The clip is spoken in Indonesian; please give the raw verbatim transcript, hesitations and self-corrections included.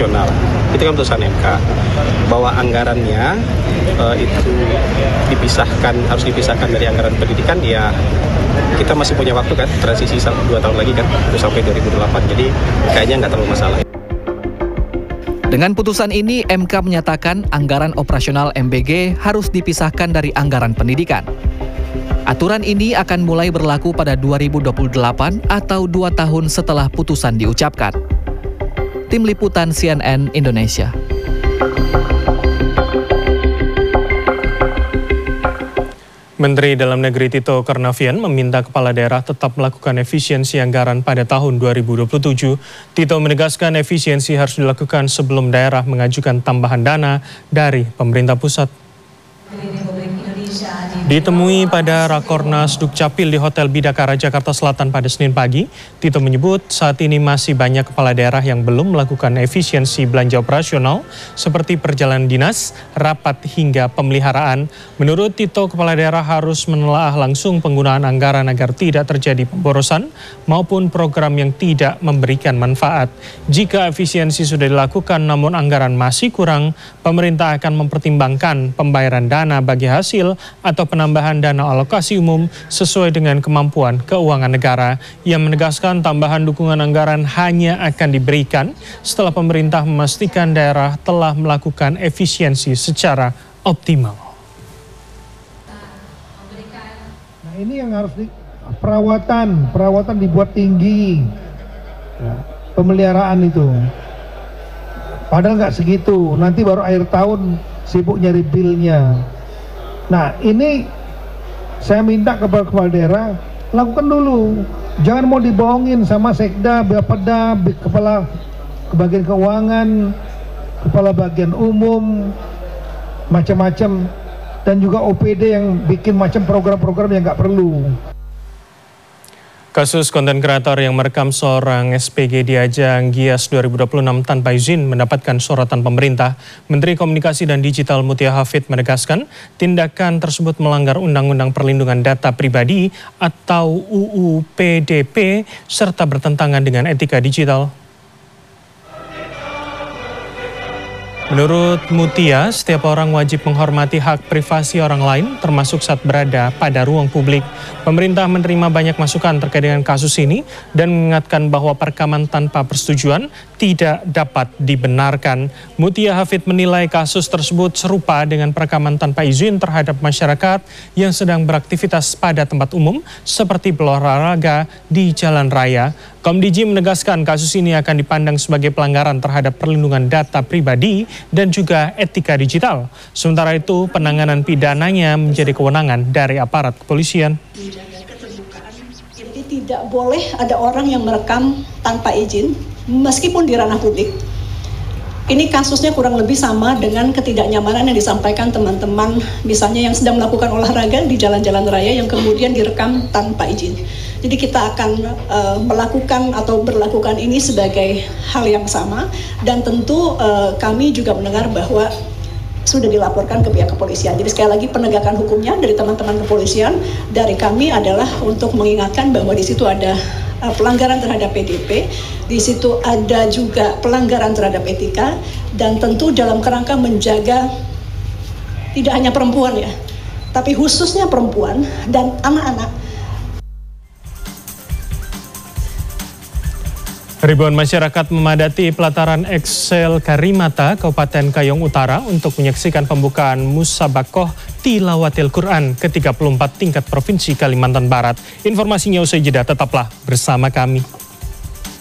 operasional. Itu kan putusan M K. Bahwa anggarannya uh, itu dipisahkan, harus dipisahkan dari anggaran pendidikan, ya kita masih punya waktu kan, transisi dua tahun lagi kan, sampai dua ribu delapan. Jadi kayaknya nggak terlalu masalah. Dengan putusan ini, M K menyatakan anggaran operasional M B G harus dipisahkan dari anggaran pendidikan. Aturan ini akan mulai berlaku pada dua ribu dua puluh delapan atau dua tahun setelah putusan diucapkan. Tim Liputan C N N Indonesia. Menteri Dalam Negeri Tito Karnavian meminta kepala daerah tetap melakukan efisiensi anggaran pada tahun dua ribu dua puluh tujuh. Tito menegaskan efisiensi harus dilakukan sebelum daerah mengajukan tambahan dana dari pemerintah pusat. Ditemui pada Rakornas Dukcapil di Hotel Bidakara, Jakarta Selatan pada Senin pagi, Tito menyebut saat ini masih banyak kepala daerah yang belum melakukan efisiensi belanja operasional seperti perjalanan dinas, rapat hingga pemeliharaan. Menurut Tito, kepala daerah harus menelaah langsung penggunaan anggaran agar tidak terjadi pemborosan maupun program yang tidak memberikan manfaat. Jika efisiensi sudah dilakukan namun anggaran masih kurang, pemerintah akan mempertimbangkan pembayaran dana bagi hasil atau penambahan dana alokasi umum sesuai dengan kemampuan keuangan negara. Ia menegaskan tambahan dukungan anggaran hanya akan diberikan setelah pemerintah memastikan daerah telah melakukan efisiensi secara optimal. Nah, ini yang harus di perawatan, perawatan dibuat tinggi, pemeliharaan itu. Padahal nggak segitu, nanti baru akhir tahun sibuk nyari bilnya. Nah, ini saya minta kepada kepala daerah, lakukan dulu. Jangan mau dibohongin sama sekda, bapeda, kepala bagian keuangan, kepala bagian umum, macam-macam. Dan juga O P D yang bikin macam program-program yang nggak perlu. Kasus konten kreator yang merekam seorang S P G di ajang Gias dua ribu dua puluh enam tanpa izin mendapatkan sorotan pemerintah. Menteri Komunikasi dan Digital Mutia Hafid menegaskan tindakan tersebut melanggar Undang-Undang Perlindungan Data Pribadi atau U U P D P serta bertentangan dengan etika digital. Menurut Mutia, setiap orang wajib menghormati hak privasi orang lain, termasuk saat berada pada ruang publik. Pemerintah menerima banyak masukan terkait dengan kasus ini dan mengingatkan bahwa perekaman tanpa persetujuan tidak dapat dibenarkan. Mutia Hafid menilai kasus tersebut serupa dengan perekaman tanpa izin terhadap masyarakat yang sedang beraktivitas pada tempat umum seperti berolahraga di jalan raya. Komdiji menegaskan kasus ini akan dipandang sebagai pelanggaran terhadap perlindungan data pribadi dan juga etika digital. Sementara itu, penanganan pidananya menjadi kewenangan dari aparat kepolisian. Jadi tidak boleh ada orang yang merekam tanpa izin, meskipun di ranah publik. Ini kasusnya kurang lebih sama dengan ketidaknyamanan yang disampaikan teman-teman, misalnya yang sedang melakukan olahraga di jalan-jalan raya yang kemudian direkam tanpa izin. Jadi kita akan uh, melakukan atau berlakukan ini sebagai hal yang sama, dan tentu uh, kami juga mendengar bahwa sudah dilaporkan ke pihak kepolisian. Jadi sekali lagi penegakan hukumnya dari teman-teman kepolisian, dari kami adalah untuk mengingatkan bahwa di situ ada uh, pelanggaran terhadap P D P, di situ ada juga pelanggaran terhadap etika, dan tentu dalam kerangka menjaga tidak hanya perempuan ya, tapi khususnya perempuan dan anak-anak. Ribuan masyarakat memadati pelataran Excel Karimata, Kabupaten Kayong Utara untuk menyaksikan pembukaan Musabakoh Tilawatil Quran ke tiga puluh empat tingkat Provinsi Kalimantan Barat. Informasinya usai jeda, tetaplah bersama kami.